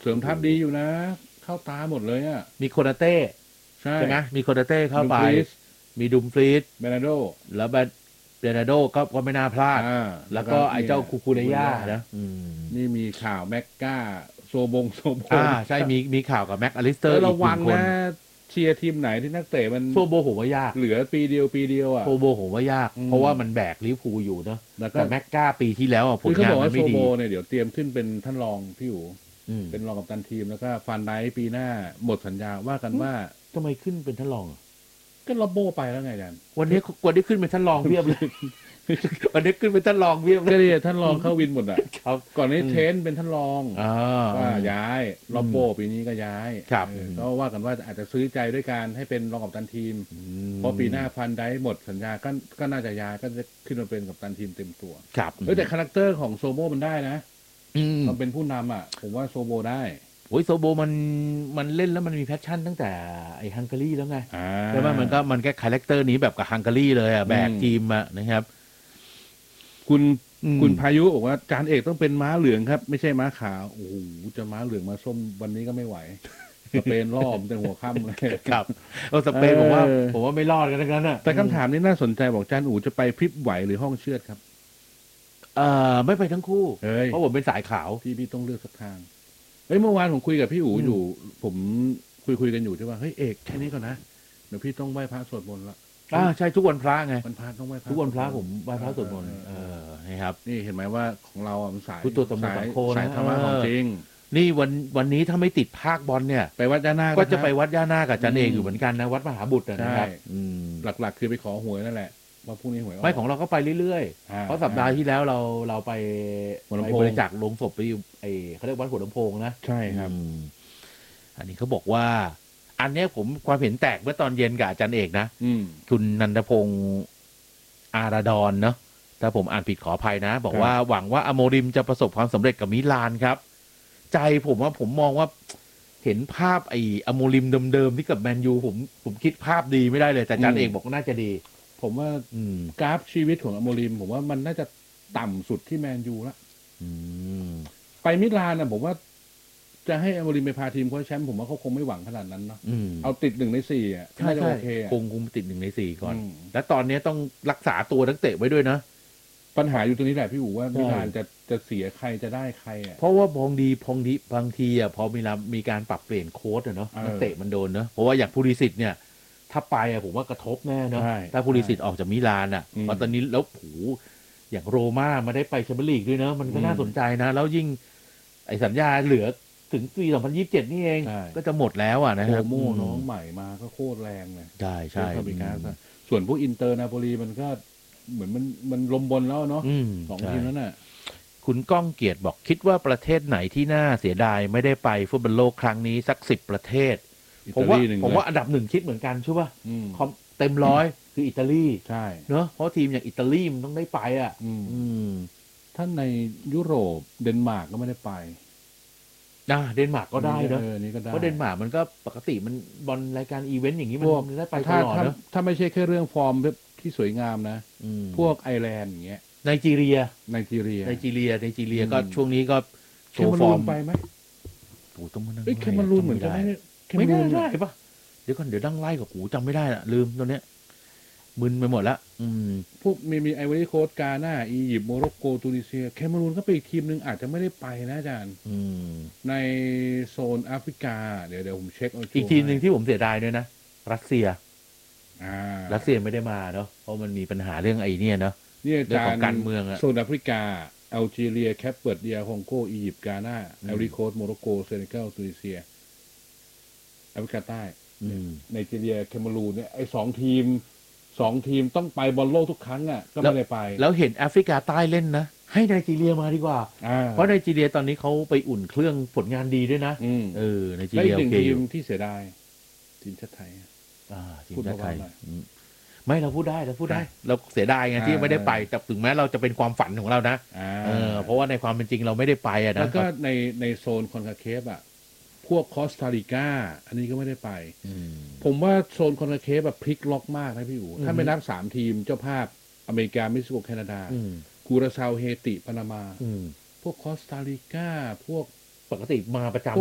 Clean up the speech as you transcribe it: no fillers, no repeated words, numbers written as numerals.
เสริมทัพดีอยู่นะเข้าตาหมดเลยอ่ะมีโคนาเต้ใช่ใช่ไหมมีโคนาเต้เข้าไปดูฟรีสมีดุมฟรีสเบนาโดแล้วเบนาโดก็ไม่น่าพลาดแล้วก็ไอ้เจ้าคูคูเรย่านะนี่มีข่าวแม็กก้าโซโบใช่มีข่าวกับแม็กอลิสเตอร์อีระวังก1 คนนะเชียร์ทีมไหนที่นักเตะมันโซโบผมว่ายากเหลือปีเดียวอ่ะโซโบผมว่ายากเพราะว่ามันแบกลิเวอร์พูลอยู่เนาะแต่แม็กก้าปีที่แล้วผลงานมันไม่ดีโซโบเนี่ยเดี๋ยวเตรียมขึ้นเป็นท่านรองพี่อู๋เป็นรองกัปตันทีมแล้วก็ฟันไดปีหน้าหมดสัญญาว่ากันว่าทำไมขึ้นเป็นท่านรองก็ลอบโบไปแล้วไงกันวันนี้ขึ้นเป็นท่านรองเพียบเลยวันนี้ขึ้นเป็นท่านรองเพียบก็เลยท่านรองเข้าวินหมดอ่ะก่อนนี้เทนเป็นท่านรองว่าย้ายลอบโบปีนี้ก็ย้ายก็ว่ากันว่าอาจจะซื้อใจด้วยการให้เป็นรองกัปตันทีมพอปีหน้าฟันไดหมดสัญญาก็น่าจะย้ายก็จะขึ้นมาเป็นกัปตันทีมเต็มตัวแต่คาแรคเตอร์ของโซโบมันได้นะมันเป็นผู้นำอ่ะผมว่าโซโบได้โอ้ยโซโบมันเล่นแล้วมันมีแพชชั่นตั้งแต่ไอ้ฮังการีแล้วไงใช่ไหมมันแค่คาแรคเตอร์นี้แบบกับฮังการีเลยอ่ะแบกทีมอ่ะนะครับคุณพายุบอกว่าจานเอกต้องเป็นม้าเหลืองครับไม่ใช่ม้าขาวโอ้โหจะม้าเหลืองมาส้มวันนี้ก็ไม่ไหวสเปนรอบแต่หัวค่ำเลยครับสเปนผมว่าไม่รอดกันทั้งนั้นอ่ะแต่คำถามนี้น่าสนใจบอกจานอู๋จะไปพริบไหวหรือห้องเชือดครับไม่ไปทั้งคู่เพราะผมเป็นสายขาวพี่ต้องเลือกสักทางเมื่อวานผมคุยกับพี่อู๋อยู่ผมคุยกันอยู่ใช่ป่ะเฮ้ยเอกแค่นี้ก่อนนะเดี๋ยวพี่ต้องไหว้พระสวดมนต์ละใช่ทุกวันพระไงวันพระต้องไหว้พระทุกวันพระผมไหว้พระสวดมนต์นี่ครับนี่เห็นไหมว่าของเรามันสายพุทโธธรรมสังโฆสายธรรมะของจริงนี่วันนี้ถ้าไม่ติดภาคบอลเนี่ยไปวัดย่านาคก็จะไปวัดย่านาคกับจันเอกอยู่เหมือนกันนะวัดมหาบุตรนะครับหลักๆคือไปขอหวยนั่นแหละว่าพรุ่งนี้หวยไม่ของเราก็ไปเรื่อยๆเพราะสัปดาห์ที่แล้วเราไปบริจาคโลงศพไปเขาเรียกวัดหัวลำโพงนะใช่ครับอันนี้เขาบอกว่าอันนี้ผมความเห็นแตกเมื่อตอนเย็นกับอาจารย์เอกนะคุณนันทพงศ์อาราดอนเนาะถ้าผมอ่านผิดขออภัยนะบอกว่าหวังว่าอโมริมจะประสบความสำเร็จกับมิลานครับใจผมมองว่าเห็นภาพอโมริมเดิมๆที่กับแมนยูผมคิดภาพดีไม่ได้เลยแต่อาจารย์เอกบอกน่าจะดีผมว่ากราฟชีวิตของอโมริมผมว่ามันน่าจะต่ำสุดที่แมนยูละไปมิลานนะผมว่าจะให้อโมริมไปพาทีมคว้าแชมป์ผมว่าเขาคงไม่หวังขนาดนั้นเนาะเอาติด1 ใน 4อ่ะน่าจะโอเคคงติด1 ใน 4ก่อนและตอนนี้ต้องรักษาตัวนักเตะไว้ด้วยนะปัญหาอยู่ตรงนี้แหละพี่อู๋ว่ามิลานจะเสียใครจะได้ใครอ่ะเพราะว่าบางทีอ่ะพอมีการปรับเปลี่ยนโค้ชเนาะนักเตะมันโดนเนาะเพราะว่าอย่างพูลิซิตเนี่ยถ้าไปอ่ะผมว่ากระทบแน่เนาะถ้าพูลิซิตออกจากมิลานอ่ะเพราะตอนนี้แล้วอย่างโรม่ามาได้ไปแชมเปี้ยนลีกด้วยเนาะมันก็น่าสนใจนะแล้วยิ่งสัญญาเหลือถึงปี2027นี่เองก็จะหมดแล้วอ่ะนะครับโมน้องใหม่มาก็โคตรแรงเลยใช่ส่วนพวกอินเตอร์นาโปลีมันก็เหมือนมันลมบนแล้วเนาะ2 ทีมนั้นน่ะคุณก้องเกียรติบอกคิดว่าประเทศไหนที่น่าเสียดายไม่ได้ไปฟุตบอลโลกครั้งนี้สัก10 ประเทศผมว่าอันดับ1คิดเหมือนกันใช่ป่ะเต็ม100คืออิตาลีใช่เนอะเพราะทีมอย่างอิตาลีมันต้องได้ไปอ่ะท่านในยุโรปเดนมาร์กก็ไม่ได้ไปเดนมาร์กก็ได้เนอะเพราะเดนมาร์กมันก็ปกติมันบอลรายการอีเวนต์อย่างนี้มันได้ไปตลอดเนอะถ้าไม่ใช่แค่เรื่องฟอร์มที่สวยงามนะพวกไอร์แลนด์อย่างเงี้ยไนจีเรียก็ช่วงนี้ก็โชว์ฟอร์มไปไหมต้องมานั่งแคมารูนเหมือนกันไม่ได้ป่ะเดี๋ยวนั่งไล่กับหูจำไม่ได้ละลืมตัวเนี้ยมึนไปหมดละพวกมีไอวอรี่โคสต์กาหน้าอียิปต์โมร็อกโกตูนิเซียแคมารูนก็เป็นอีกทีมหนึ่งอาจจะไม่ได้ไปนะอาจารย์ในโซนแอฟริกาเดี๋ยวผมเช็คอีกทีมหนึ่งที่ผมเสียดายด้วยนะรัสเซียไม่ได้มาเนาะเพราะมันมีปัญหาเรื่องไอ้นี่เนาะเรื่องของการเมืองอะโซนแอฟริกาแอลจีเรียแคปเวิร์ดเดียคองโกอียิปต์กาหน้าไอวอรี่โคสต์โมร็อกโกเซเนกัลตูนิเซียแอฟริกาใต้ไนจีเรียแคมารูนเนี่ยไอ้2 ทีมต้องไปบอลโลกทุกครั้งอ่ะก็ไม่ได้ไปแล้วเห็นแอฟริกาใต้เล่นนะให้ไนจีเรียมาดีกว่าเพราะไนจีเรียตอนนี้เขาไปอุ่นเครื่องผลงานดีด้วยนะไนจีเรียเป็นทีมที่เสียดายทีมชาติไทยทีมชาติไทยไม่เราพูดได้เราเสียดายไงที่ไม่ได้ไปแต่ถึงแม้เราจะเป็นความฝันของเรานะเพราะว่าในความเป็นจริงเราไม่ได้ไปนะแล้วก็ในโซนคอนคาเคฟอ่ะพวกคอสตาริกาอันนี้ก็ไม่ได้ไปผมว่าโซนคอนคาเคฟแบบพลิกล็อกมากนะพี่อู๋ถ้าไม่นับ3 ทีมเจ้าภาพอเมริกาเม็กซิโกแคนาดาคูราซาวเฮติปานามาพวกคอสตาริกาพวกปกติมาประจำ